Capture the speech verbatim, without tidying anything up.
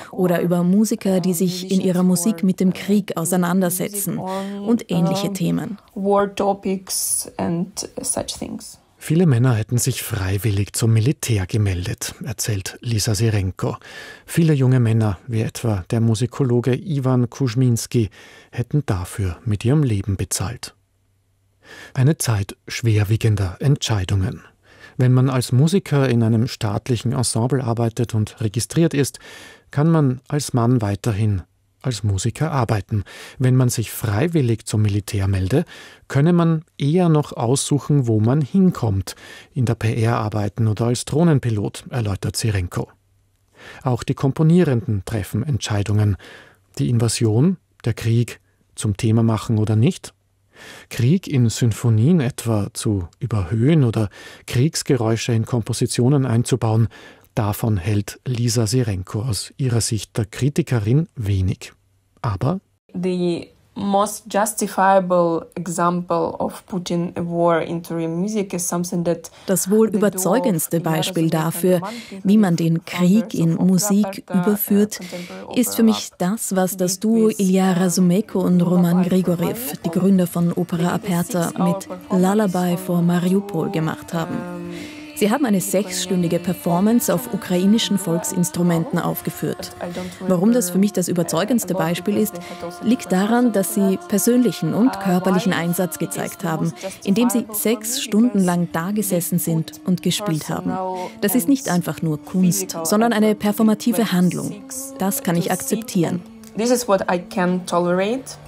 oder über Musiker, die sich in ihrer Musik mit dem Krieg auseinandersetzen und ähnliche Themen. Viele Männer hätten sich freiwillig zum Militär gemeldet, erzählt Lisa Sirenko. Viele junge Männer, wie etwa der Musikologe Iwan Kuźmiński, hätten dafür mit ihrem Leben bezahlt. Eine Zeit schwerwiegender Entscheidungen. Wenn man als Musiker in einem staatlichen Ensemble arbeitet und registriert ist, kann man als Mann weiterhin als Musiker arbeiten. Wenn man sich freiwillig zum Militär melde, könne man eher noch aussuchen, wo man hinkommt, in der P R arbeiten oder als Drohnenpilot, erläutert Sirenko. Auch die Komponierenden treffen Entscheidungen. Die Invasion, der Krieg, zum Thema machen oder nicht? Krieg in Sinfonien etwa zu überhöhen oder Kriegsgeräusche in Kompositionen einzubauen, davon hält Lisa Sirenko aus ihrer Sicht der Kritikerin wenig. Aber The most justifiable example of putting a war into real music is something that Das wohl überzeugendste Beispiel dafür, wie man den Krieg in Musik überführt, ist für mich das, was das Duo Ilya Razumeko und Roman Grigoriev, die Gründer von Opera Aperta, mit Lullaby for Mariupol gemacht haben. Sie haben eine sechsstündige Performance auf ukrainischen Volksinstrumenten aufgeführt. Warum das für mich das überzeugendste Beispiel ist, liegt daran, dass sie persönlichen und körperlichen Einsatz gezeigt haben, indem sie sechs Stunden lang dagesessen sind und gespielt haben. Das ist nicht einfach nur Kunst, sondern eine performative Handlung. Das kann ich akzeptieren. This is what I can tolerate.